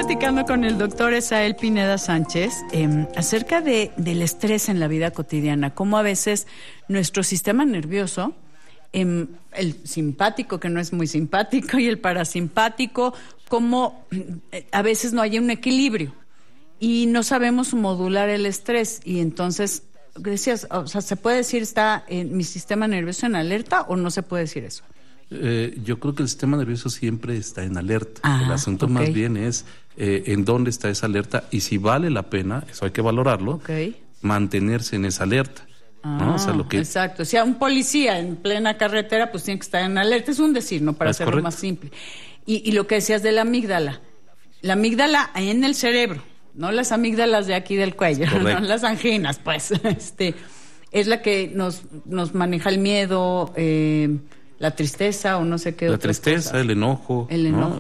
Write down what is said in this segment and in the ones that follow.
platicando con el doctor Esael Pineda Sánchez acerca del estrés en la vida cotidiana, cómo a veces nuestro sistema nervioso, el simpático, que no es muy simpático, y el parasimpático, cómo a veces no hay un equilibrio y no sabemos modular el estrés. Y entonces, decías, o sea, ¿se puede decir está mi sistema nervioso en alerta o no se puede decir eso? Yo creo que el sistema nervioso siempre está en alerta. El asunto más bien es en dónde está esa alerta y si vale la pena, eso hay que valorarlo, mantenerse en esa alerta. ¿No? O sea, exacto. O sea, un policía en plena carretera pues tiene que estar en alerta. Es un decir, ¿no? Para hacerlo más simple. Y lo que decías de la amígdala. La amígdala en el cerebro, no las amígdalas de aquí del cuello, no las anginas, pues. Es la que nos maneja el miedo, la tristeza o no sé qué. La tristeza, cosas. El enojo. ¿No?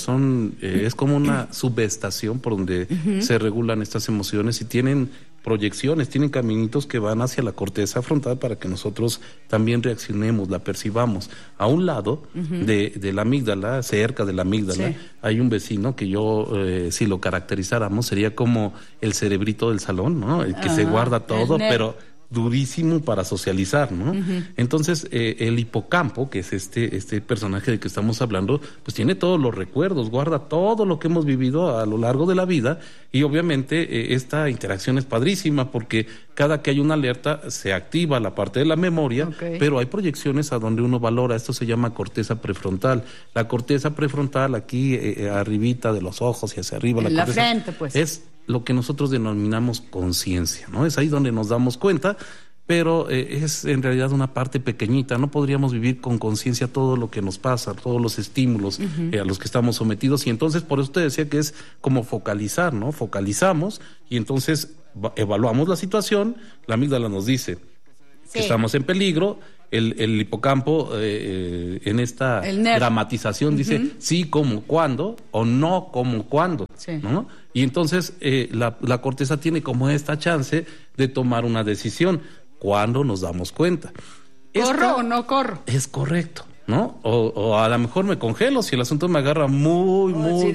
Es como una subestación por donde se regulan estas emociones y tienen proyecciones, tienen caminitos que van hacia la corteza frontal para que nosotros también reaccionemos, la percibamos. A un lado de la amígdala, cerca de la amígdala, hay un vecino que yo, si lo caracterizáramos, sería como el cerebrito del salón, ¿no? El que se guarda todo, pero durísimo para socializar, ¿no? Entonces, el hipocampo, que es este personaje del que estamos hablando, pues tiene todos los recuerdos, guarda todo lo que hemos vivido a lo largo de la vida y obviamente esta interacción es padrísima porque cada que hay una alerta se activa la parte de la memoria, pero hay proyecciones a donde uno valora, esto se llama corteza prefrontal. La corteza prefrontal aquí arribita de los ojos y hacia arriba, en la frente, pues. Es lo que nosotros denominamos conciencia, ¿no? Es ahí donde nos damos cuenta, pero es en realidad una parte pequeñita. No podríamos vivir con conciencia todo lo que nos pasa, todos los estímulos a los que estamos sometidos, y entonces por eso te decía que es como focalizar, ¿no? Focalizamos y entonces evaluamos la situación, la amígdala nos dice que estamos en peligro, el hipocampo en esta dramatización dice sí como cuándo o no como cuándo, ¿no? Y entonces la corteza tiene como esta chance de tomar una decisión cuando nos damos cuenta. ¿Corro o no corro? Es correcto, ¿no? O a lo mejor me congelo si el asunto me agarra muy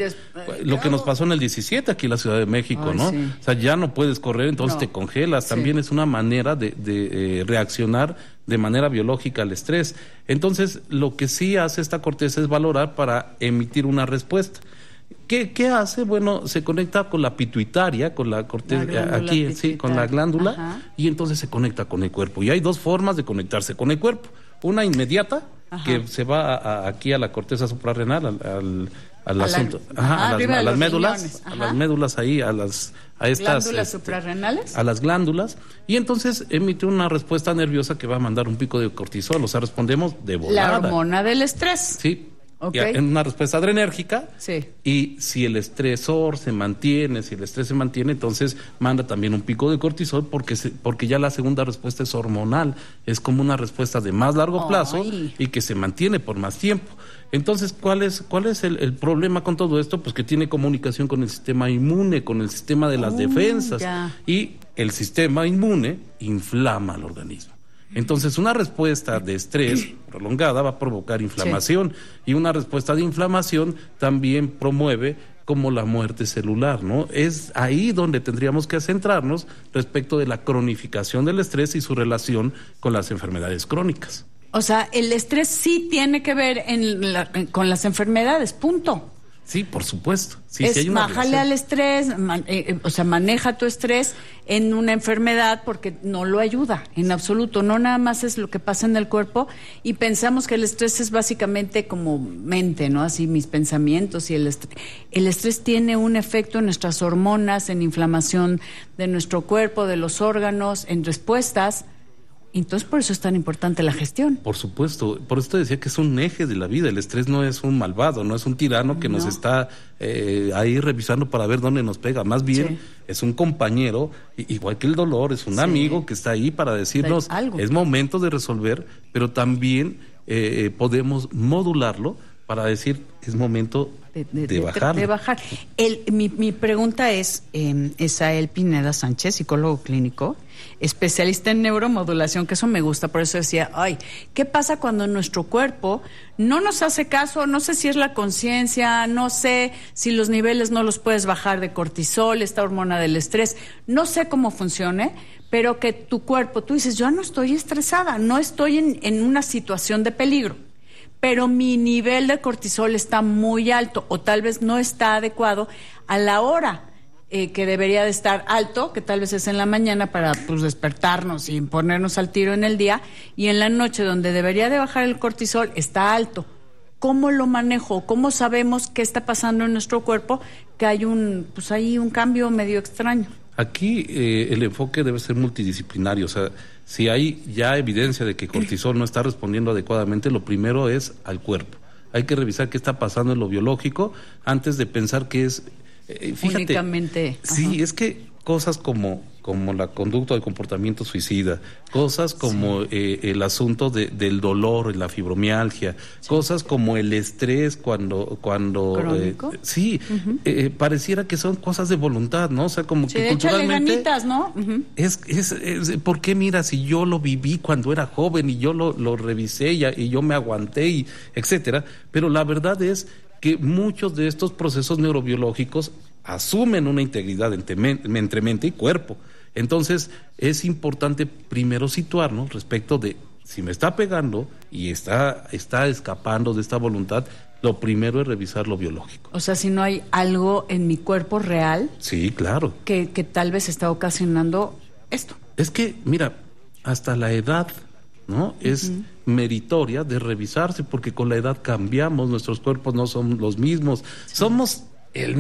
lo que nos pasó en el 17 aquí en la Ciudad de México, ¿no? Sí. O sea, ya no puedes correr, entonces te congelas. También es una manera de reaccionar de manera biológica al estrés. Entonces, lo que sí hace esta corteza es valorar para emitir una respuesta. ¿Qué hace? Bueno, se conecta con la pituitaria, con la corteza, aquí, con la glándula, y entonces se conecta con el cuerpo. Y hay dos formas de conectarse con el cuerpo. Una inmediata, que se va aquí a la corteza suprarrenal, a las médulas, a las médulas ahí, a estas glándulas suprarrenales, a las glándulas, y entonces emite una respuesta nerviosa que va a mandar un pico de cortisol, o sea, respondemos de volada. La hormona del estrés. Sí. En una respuesta adrenérgica, y si el estrés se mantiene, entonces manda también un pico de cortisol porque ya la segunda respuesta es hormonal, es como una respuesta de más largo plazo y que se mantiene por más tiempo. Entonces, ¿cuál es el problema con todo esto? Pues que tiene comunicación con el sistema inmune, con el sistema de las defensas, y el sistema inmune inflama al organismo. Entonces, una respuesta de estrés prolongada va a provocar inflamación, y una respuesta de inflamación también promueve como la muerte celular, ¿no? Es ahí donde tendríamos que centrarnos respecto de la cronificación del estrés y su relación con las enfermedades crónicas. O sea, el estrés sí tiene que ver con las enfermedades, punto. Sí, por supuesto. Sí, es bájale al estrés, o sea, maneja tu estrés en una enfermedad porque no lo ayuda en absoluto. No nada más es lo que pasa en el cuerpo y pensamos que el estrés es básicamente como mente, ¿no? Así mis pensamientos y el estrés tiene un efecto en nuestras hormonas, en inflamación de nuestro cuerpo, de los órganos, en respuestas. Entonces, por eso es tan importante la gestión. Por supuesto, por eso te decía que es un eje de la vida. El estrés no es un malvado, no es un tirano que nos está ahí revisando para ver dónde nos pega. Más bien es un compañero, igual que el dolor, es un amigo que está ahí para decirnos, es momento de resolver, pero también podemos modularlo para decir, es momento de bajar. De bajar. Mi pregunta es, Esael Pineda Sánchez, psicólogo clínico, especialista en neuromodulación, que eso me gusta, por eso decía, ¿qué pasa cuando nuestro cuerpo no nos hace caso? No sé si es la conciencia, no sé si los niveles no los puedes bajar de cortisol, esta hormona del estrés, no sé cómo funcione, pero que tu cuerpo, tú dices, yo no estoy estresada, no estoy en una situación de peligro, pero mi nivel de cortisol está muy alto o tal vez no está adecuado a la hora que debería de estar alto, que tal vez es en la mañana para despertarnos y ponernos al tiro en el día, y en la noche donde debería de bajar el cortisol está alto. ¿Cómo lo manejo? ¿Cómo sabemos qué está pasando en nuestro cuerpo? Que hay hay un cambio medio extraño. Aquí el enfoque debe ser multidisciplinario, o sea, si hay ya evidencia de que cortisol no está respondiendo adecuadamente, lo primero es al cuerpo. Hay que revisar qué está pasando en lo biológico antes de pensar que es... fíjate, únicamente. Sí, es que cosas como la conducta del comportamiento suicida, cosas como el asunto del dolor, la fibromialgia, cosas como el estrés cuando ¿crónico? Pareciera que son cosas de voluntad, ¿no? O sea, como que culturalmente ganitas, ¿no? es ¿por qué? Mira, si yo lo viví cuando era joven y yo lo revisé y yo me aguanté y etcétera, pero la verdad es que muchos de estos procesos neurobiológicos asumen una integridad entre mente y cuerpo. Entonces, es importante primero situarnos respecto de si me está pegando y está escapando de esta voluntad, lo primero es revisar lo biológico. O sea, si no hay algo en mi cuerpo real. Sí, claro. Que tal vez está ocasionando esto. Es que, mira, hasta la edad, ¿no? Es meritoria de revisarse, porque con la edad cambiamos, nuestros cuerpos no son los mismos, somos la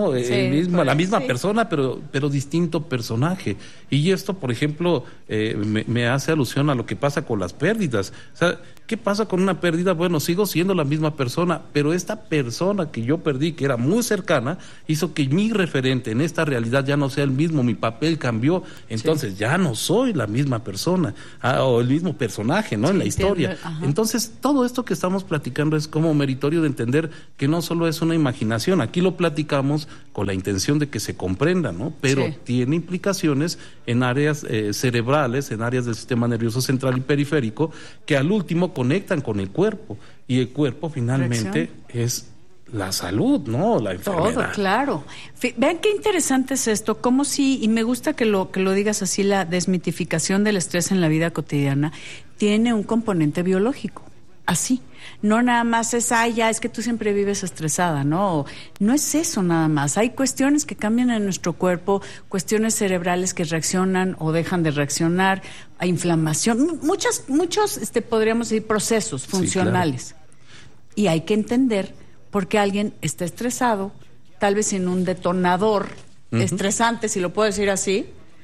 misma persona, pero distinto personaje. Y esto, por ejemplo, me hace alusión a lo que pasa con las pérdidas. O sea, ¿qué pasa con una pérdida? Bueno, sigo siendo la misma persona, pero esta persona que yo perdí, que era muy cercana, hizo que mi referente en esta realidad ya no sea el mismo, mi papel cambió, entonces ya no soy la misma persona, o el mismo personaje, ¿no? En la historia. Entonces, todo esto que estamos platicando es como meritorio de entender que no solo es una imaginación, aquí lo platicamos con la intención de que se comprenda, ¿no? Pero tiene implicaciones en áreas cerebrales, en áreas del sistema nervioso central y periférico, que al último conectan con el cuerpo, y el cuerpo finalmente es la salud, ¿no? La enfermedad. Todo, claro. Vean qué interesante es esto, como si, y me gusta que lo digas así, la desmitificación del estrés en la vida cotidiana tiene un componente biológico, así. No nada más es, es que tú siempre vives estresada, ¿no? No es eso nada más. Hay cuestiones que cambian en nuestro cuerpo, cuestiones cerebrales que reaccionan o dejan de reaccionar, a inflamación, muchos, podríamos decir, procesos funcionales. Sí, claro. Y hay que entender por qué alguien está estresado, tal vez en un detonador estresante, si lo puedo decir así,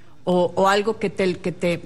o algo que te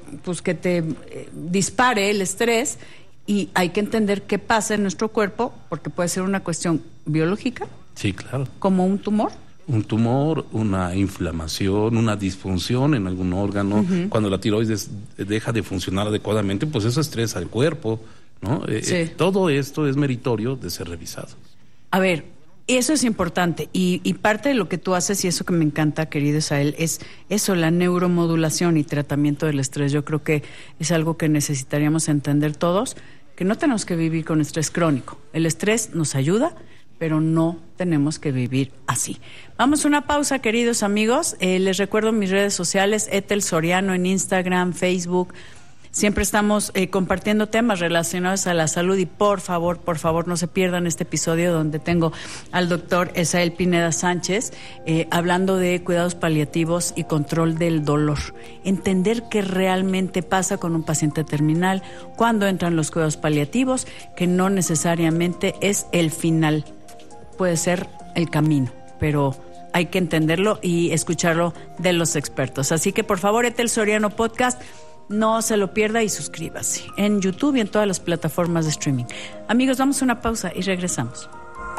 dispare el estrés. Y hay que entender qué pasa en nuestro cuerpo, porque puede ser una cuestión biológica. Sí, claro. Como un tumor. Un tumor, una inflamación, una disfunción en algún órgano. Cuando la tiroides deja de funcionar adecuadamente, pues eso estresa al cuerpo, ¿no? Todo esto es meritorio de ser revisado. A ver, eso es importante. Y parte de lo que tú haces, y eso que me encanta, querido Esael, es eso, la neuromodulación y tratamiento del estrés. Yo creo que es algo que necesitaríamos entender todos, que no tenemos que vivir con estrés crónico. El estrés nos ayuda, pero no tenemos que vivir así. Vamos a una pausa, queridos amigos. Les recuerdo mis redes sociales, Ethel Soriano en Instagram, Facebook. Siempre estamos compartiendo temas relacionados a la salud, y por favor, no se pierdan este episodio donde tengo al doctor Esael Pineda Sánchez hablando de cuidados paliativos y control del dolor. Entender qué realmente pasa con un paciente terminal, cuándo entran los cuidados paliativos, que no necesariamente es el final, puede ser el camino, pero hay que entenderlo y escucharlo de los expertos. Así que por favor, Ethel Soriano Podcast, no se lo pierda y suscríbase en YouTube y en todas las plataformas de streaming. Amigos, vamos a una pausa y regresamos.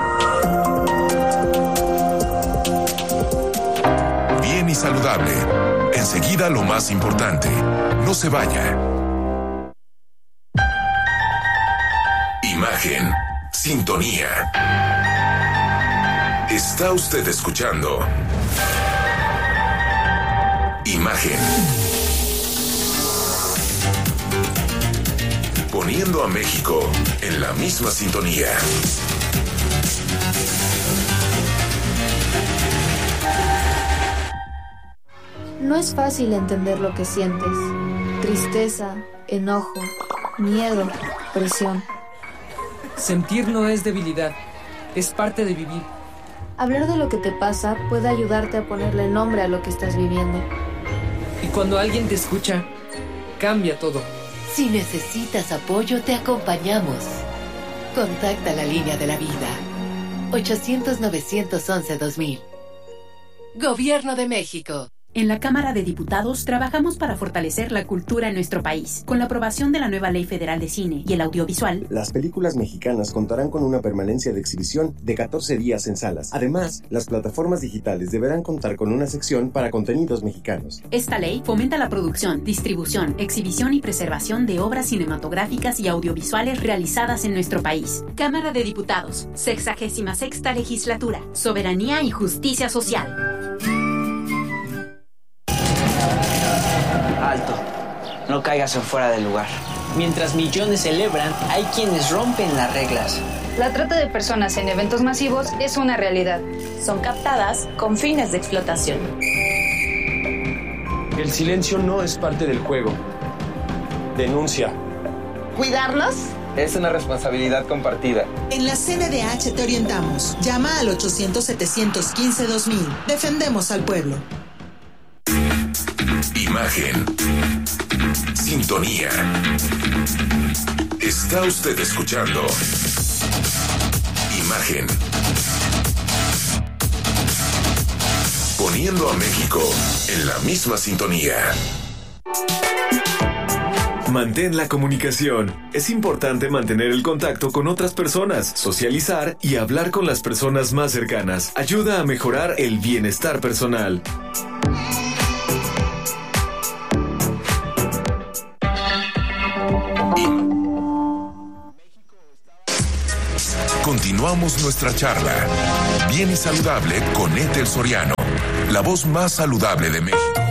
Bien y saludable. Enseguida lo más importante. No se vaya. Imagen, sintonía. Está usted escuchando Imagen. Poniendo a México en la misma sintonía. No es fácil entender lo que sientes. Tristeza, enojo, miedo, presión. Sentir no es debilidad, es parte de vivir. Hablar de lo que te pasa puede ayudarte a ponerle nombre a lo que estás viviendo. Y cuando alguien te escucha, cambia todo. Si necesitas apoyo, te acompañamos. Contacta la línea de la vida. 800-911-2000. Gobierno de México. En la Cámara de Diputados trabajamos para fortalecer la cultura en nuestro país. Con la aprobación de la nueva Ley Federal de Cine y el Audiovisual, las películas mexicanas contarán con una permanencia de exhibición de 14 días en salas. Además, las plataformas digitales deberán contar con una sección para contenidos mexicanos. Esta ley fomenta la producción, distribución, exhibición y preservación de obras cinematográficas y audiovisuales realizadas en nuestro país. Cámara de Diputados, 66ª Legislatura. Soberanía y justicia social. Alto, no caigas en fuera del lugar. Mientras millones celebran, hay quienes rompen las reglas. La trata de personas en eventos masivos es una realidad. Son captadas con fines de explotación. El silencio no es parte del juego. Denuncia. ¿Cuidarnos? Es una responsabilidad compartida. En la CNDH te orientamos. Llama al 800-715-2000. Defendemos al pueblo. Imagen. Sintonía. Está usted escuchando Imagen. Poniendo a México en la misma sintonía. Mantén la comunicación. Es importante mantener el contacto con otras personas, socializar y hablar con las personas más cercanas. Ayuda a mejorar el bienestar personal. Continuamos nuestra charla. Bien y saludable con Ethel Soriano, la voz más saludable de México.